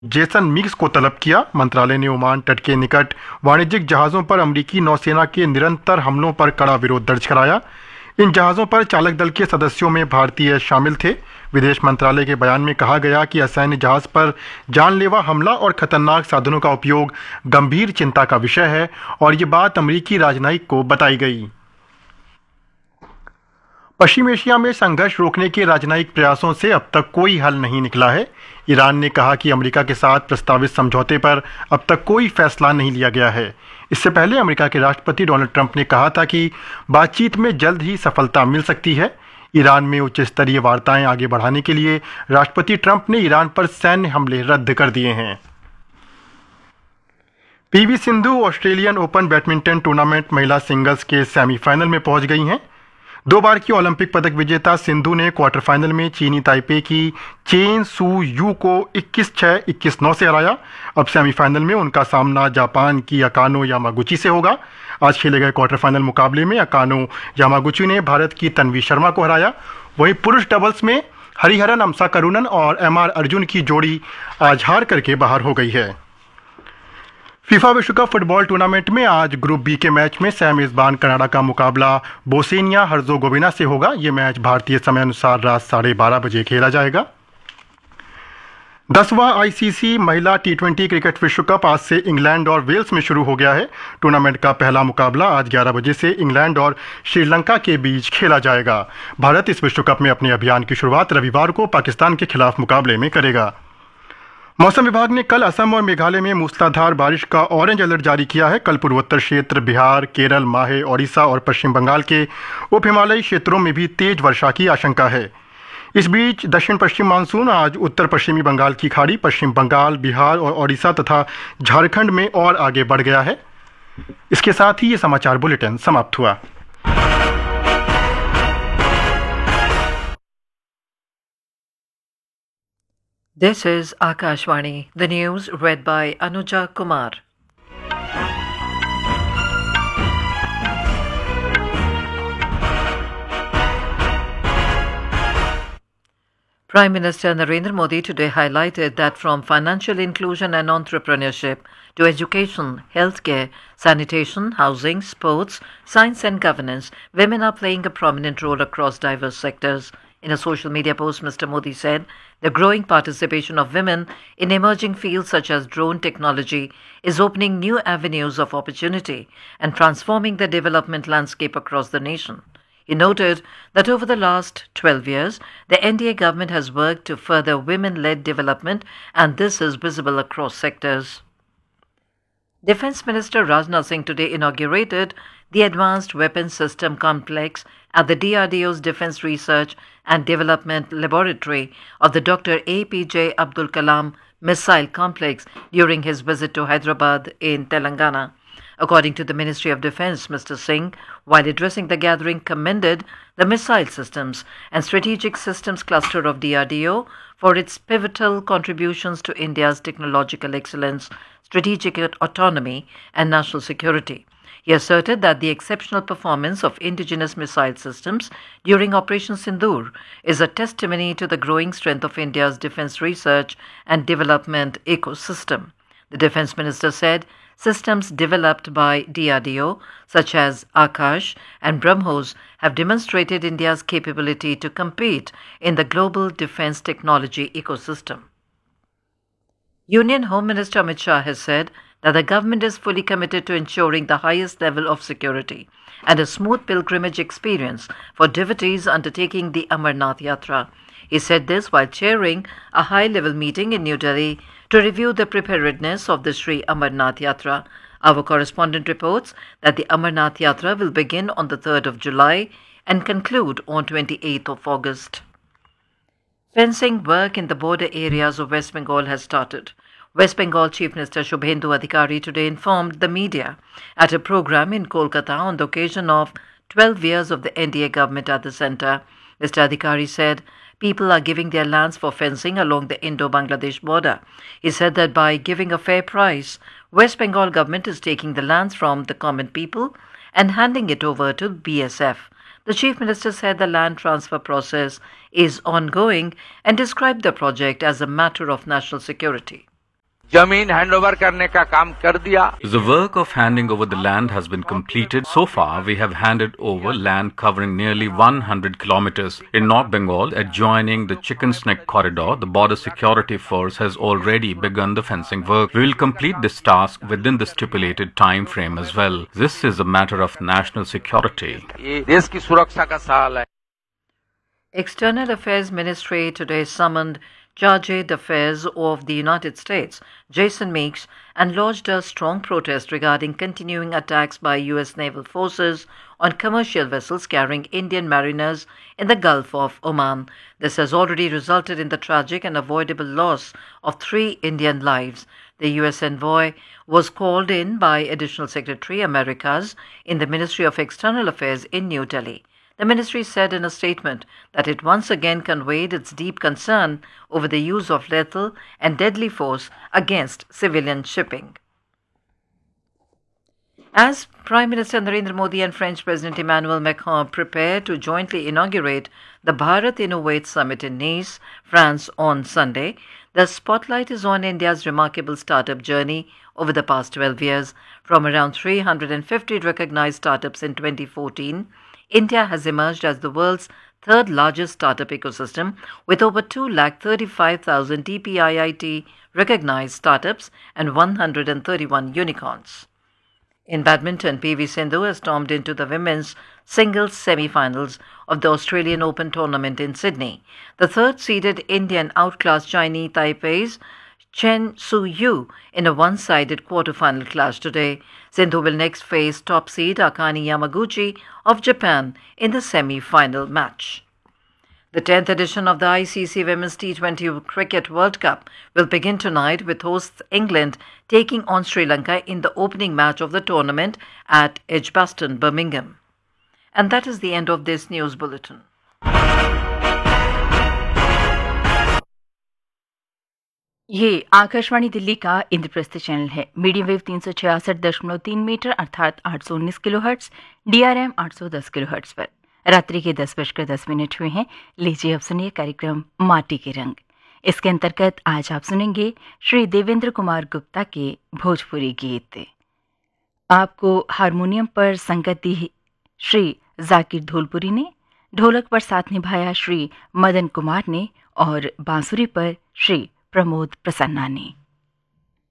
Jason मिग्स को तलब किया। मंत्रालय ने ओमान तट के निकट वाणिज्यिक जहाज़ों पर अमेरिकी नौसेना के निरंतर हमलों पर कड़ा विरोध दर्ज कराया। इन जहाज़ों पर चालक दल के सदस्यों में भारतीय शामिल थे। विदेश मंत्रालय के बयान में कहा गया कि असैन्य जहाज़ पर जानलेवा हमला और खतरनाक साधनों का उपयोग गंभीर चिंता का विषय है और ये बात अमेरिकी राजनयिक को बताई गई। पश्चिम एशिया में संघर्ष रोकने के राजनयिक प्रयासों से अब तक कोई हल नहीं निकला है। ईरान ने कहा कि अमेरिका के साथ प्रस्तावित समझौते पर अब तक कोई फैसला नहीं लिया गया है। इससे पहले अमेरिका के राष्ट्रपति डोनाल्ड ट्रंप ने कहा था कि बातचीत में जल्द ही सफलता मिल सकती है। ईरान में उच्च स्तरीय वार्ताएं आगे बढ़ाने के लिए राष्ट्रपति ट्रंप ने ईरान पर सैन्य हमले रद्द कर दिए हैं। PV Sindhu Australian open badminton tournament महिला सिंगल्स के सेमीफाइनल में पहुंच गई हैं। 2 बार की ओलंपिक पदक विजेता सिंधु ने क्वार्टर फाइनल में चीनी ताइपे की चेन सू यू को 21-6, 21-9 से हराया। अब सेमीफाइनल में उनका सामना जापान की अकानो यामागुची से होगा। आज खेले गए क्वार्टर फाइनल मुकाबले में अकानो यामागुची ने भारत की तन्वी शर्मा को हराया। वहीं पुरुष डबल्स में हरिहरन अमसा करुणन और एमआर अर्जुन की जोड़ी आज हार करके बाहर हो गई है। फीफा विश्व कप फुटबॉल टूर्नामेंट में आज ग्रुप बी के मैच में सह मेजबान कनाडा का मुकाबला बोस्निया हर्जोगोविना से होगा। यह मैच भारतीय समय अनुसार रात 12:30 बजे खेला जाएगा। 10वां आईसीसी महिला टी20 क्रिकेट विश्व कप आज से इंग्लैंड और वेल्स में शुरू हो गया है। टूर्नामेंट का पहला मुकाबला आज 11 बजे से इंग्लैंड और श्रीलंका के बीच खेला जाएगा। भारत इस विश्व कप में अपने अभियान की शुरुआत रविवार को पाकिस्तान के खिलाफ मुकाबले में करेगा। मौसम विभाग ने कल असम और मेघालय में मूसलाधार बारिश का ऑरेंज अलर्ट जारी किया है। कल पूर्वोत्तर क्षेत्र, बिहार, केरल, माहे, ओडिशा और पश्चिम बंगाल के उप हिमालयी क्षेत्रों में भी तेज वर्षा की आशंका है। इस बीच दक्षिण पश्चिम मानसून आज उत्तर पश्चिमी बंगाल की खाड़ी, पश्चिम बंगाल, बिहार और ओडिशा तथा झारखंड में और आगे बढ़ गया है। इसके साथ ही ये समाचार बुलेटिन समाप्त हुआ। This is Akashvani, the news read by Anuja Kumar. Prime Minister Narendra Modi today highlighted that from financial inclusion and entrepreneurship to education, healthcare, sanitation, housing, sports, science and governance, women are playing a prominent role across diverse sectors. In a social media post, Mr. Modi said the growing participation of women in emerging fields such as drone technology is opening new avenues of opportunity and transforming the development landscape across the nation. He noted that over the last 12 years, the NDA government has worked to further women-led development, and this is visible across sectors. Defence Minister Rajnath Singh today inaugurated the Advanced Weapons System Complex at the DRDO's Defence Research and Development Laboratory of the Dr. APJ Abdul Kalam Missile Complex during his visit to Hyderabad in Telangana. According to the Ministry of Defence, Mr. Singh, while addressing the gathering, commended the Missile Systems and Strategic Systems Cluster of DRDO for its pivotal contributions to India's technological excellence, strategic autonomy and national security. He asserted that the exceptional performance of indigenous missile systems during Operation Sindoor is a testimony to the growing strength of India's defence research and development ecosystem. The Defence Minister said systems developed by DRDO, such as Akash and BrahMos, have demonstrated India's capability to compete in the global defence technology ecosystem. Union Home Minister Amit Shah has said that the government is fully committed to ensuring the highest level of security and a smooth pilgrimage experience for devotees undertaking the Amarnath Yatra. He said this while chairing a high-level meeting in New Delhi to review the preparedness of the Sri Amarnath Yatra. Our correspondent reports that the Amarnath Yatra will begin on the 3rd of July and conclude on 28th of August. Fencing work in the border areas of West Bengal has started. West Bengal Chief Minister Shubhendu Adhikari today informed the media at a program in Kolkata on the occasion of 12 years of the NDA government at the centre. Mr. Adhikari said people are giving their lands for fencing along the Indo-Bangladesh border. He said that by giving a fair price, West Bengal government is taking the lands from the common people and handing it over to BSF. The Chief Minister said the land transfer process is ongoing and described the project as a matter of national security. जमीन handover करने का काम कर दिया। The work of handing over the land has been completed. So far, we have handed over land covering nearly 100 kilometers. In North Bengal, adjoining the Chicken Neck corridor, the Border Security Force has already begun the fencing work. We will complete this task within the stipulated time frame as well. This is a matter of national security. ये देश की सुरक्षा का सवाल है। External Affairs Ministry today summoned Chargé d'Affaires of the United States, Jason Meeks, and lodged a strong protest regarding continuing attacks by U.S. naval forces on commercial vessels carrying Indian mariners in the Gulf of Oman. This has already resulted in the tragic and avoidable loss of 3 Indian lives. The U.S. envoy was called in by Additional Secretary Americas in the Ministry of External Affairs in New Delhi. The ministry said in a statement that it once again conveyed its deep concern over the use of lethal and deadly force against civilian shipping. As Prime Minister Narendra Modi and French President Emmanuel Macron prepare to jointly inaugurate the Bharat Innovate Summit in Nice, France on Sunday, the spotlight is on India's remarkable startup journey over the past 12 years. From around 350 recognized startups in 2014, India has emerged as the world's third largest startup ecosystem with over 235,000 DPIIT recognized startups and 131 unicorns. In badminton, PV Sindhu has stormed into the women's singles semi-finals of the Australian Open tournament in Sydney. The third-seeded Indian outclassed Chinese Taipei's Chen Su-yu in a one-sided quarter-final clash today. Sindhu will next face top seed Akane Yamaguchi of Japan in the semi-final match. The 10th edition of the ICC Women's T20 Cricket World Cup will begin tonight with hosts England taking on Sri Lanka in the opening match of the tournament at Edgbaston, Birmingham. And that is the end of this news bulletin. ये आकाशवाणी दिल्ली का Indraprastha channel है। Medium wave 366.3 metre अर्थात 819 kilohertz, DRM 810 kilohertz पर रात्रि के 10:10 हुए हैं। लीजिए अब सुनिए कार्यक्रम माटी के रंग। इसके अंतर्गत आज आप सुनेंगे श्री देवेंद्र कुमार गुप्ता के भोजपुरी गीत। आपको हारमोनियम पर संगत दी श्री जाकिर धूलपुरी ने, ढोलक पर साथ निभाया श्री मदन कुमार ने और बांसुरी पर श्री प्रमोद प्रसन्ना ने।